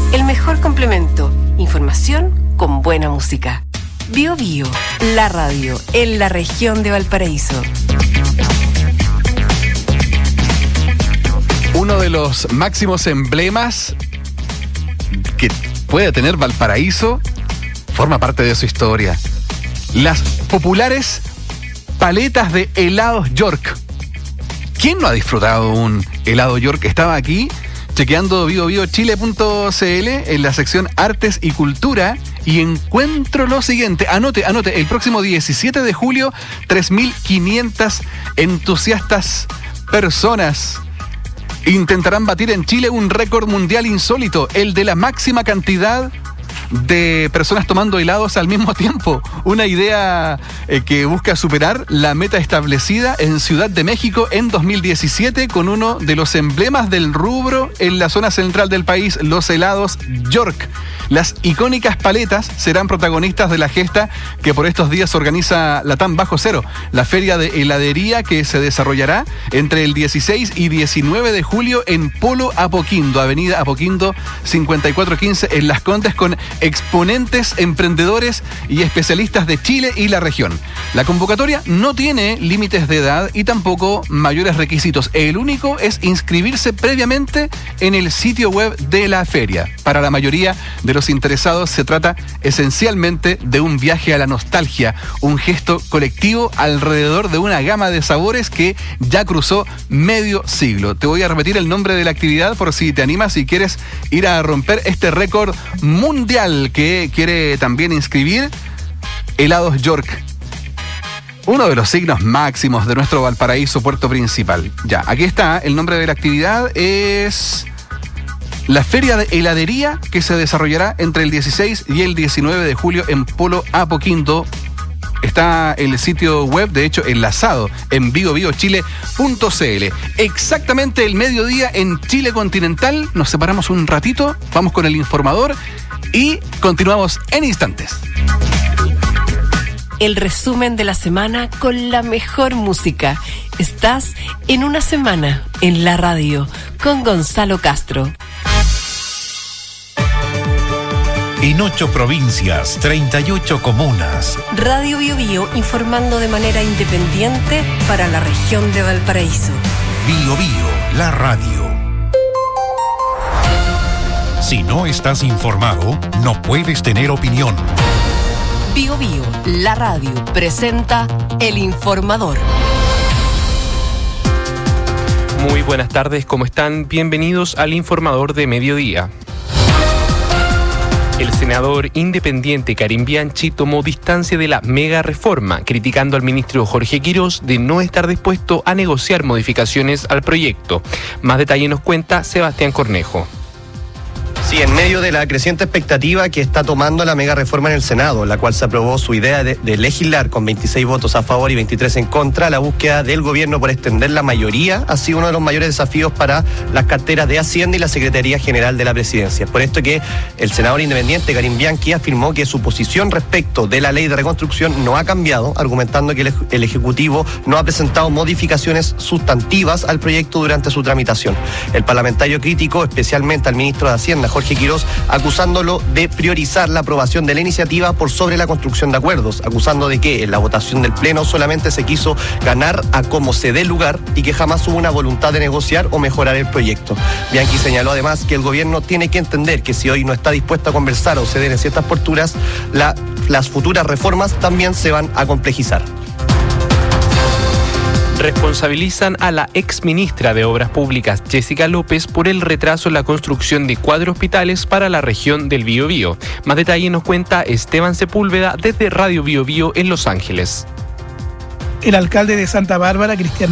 el mejor complemento. Información con buena música. Bio Bio, la radio en la región de Valparaíso. Uno de los máximos emblemas que puede tener Valparaíso forma parte de su historia. Las populares paletas de helados York. ¿Quién no ha disfrutado un helado York? Estaba aquí chequeando biobiochile.cl en la sección Artes y Cultura y encuentro lo siguiente. Anote, el próximo 17 de julio, 3.500 entusiastas personas intentarán batir en Chile un récord mundial insólito, el de la máxima cantidad de personas tomando helados al mismo tiempo. Una idea que busca superar la meta establecida en Ciudad de México en 2017 con uno de los emblemas del rubro en la zona central del país, los helados York. Las icónicas paletas serán protagonistas de la gesta que por estos días organiza Latam Bajo Cero, la feria de heladería que se desarrollará entre el 16 y 19 de julio en Polo Apoquindo, Avenida Apoquindo 5415 en Las Condes, con exponentes, emprendedores y especialistas de Chile y la región. La convocatoria no tiene límites de edad y tampoco mayores requisitos. El único es inscribirse previamente en el sitio web de la feria. Para la mayoría de los interesados se trata esencialmente de un viaje a la nostalgia, un gesto colectivo alrededor de una gama de sabores que ya cruzó medio siglo. Te voy a repetir el nombre de la actividad por si te animas y quieres ir a romper este récord mundial que quiere también inscribir helados York. Uno de los signos máximos de nuestro Valparaíso, puerto principal. Ya, aquí está, el nombre de la actividad es la Feria de Heladería que se desarrollará entre el 16 y el 19 de julio en Polo Apoquindo. Está el sitio web, de hecho, enlazado en biobiochile.cl. Exactamente el mediodía en Chile continental. Nos separamos un ratito, vamos con el informador y continuamos en instantes. El resumen de la semana con la mejor música. Estás en Una Semana en la radio con Gonzalo Castro. En 8 provincias, 38 comunas. Radio Bio Bio informando de manera independiente para la región de Valparaíso. Bio Bio, la radio. Si no estás informado, no puedes tener opinión. Bio Bio, la radio, presenta El Informador. Muy buenas tardes, ¿cómo están? Bienvenidos al Informador de Mediodía. El senador independiente Karim Bianchi tomó distancia de la mega reforma, criticando al ministro Jorge Quirós de no estar dispuesto a negociar modificaciones al proyecto. Más detalle nos cuenta Sebastián Cornejo. Sí, en medio de la creciente expectativa que está tomando la mega reforma en el Senado, la cual se aprobó su idea de legislar con 26 votos a favor y 23 en contra, la búsqueda del gobierno por extender la mayoría ha sido uno de los mayores desafíos para las carteras de Hacienda y la Secretaría General de la Presidencia. Por esto que el senador independiente Karim Bianchi afirmó que su posición respecto de la ley de reconstrucción no ha cambiado, argumentando que el Ejecutivo no ha presentado modificaciones sustantivas al proyecto durante su tramitación. El parlamentario criticó especialmente al ministro de Hacienda, Jorge Quirós, acusándolo de priorizar la aprobación de la iniciativa por sobre la construcción de acuerdos, acusando de que en la votación del Pleno solamente se quiso ganar a como se dé lugar y que jamás hubo una voluntad de negociar o mejorar el proyecto. Bianchi señaló además que el gobierno tiene que entender que si hoy no está dispuesto a conversar o ceder en ciertas posturas, las futuras reformas también se van a complejizar. Responsabilizan a la exministra de Obras Públicas, Jessica López, por el retraso en la construcción de 4 hospitales para la región del Biobío. Más detalle nos cuenta Esteban Sepúlveda desde Radio Bio Bio en Los Ángeles. El alcalde de Santa Bárbara, Cristian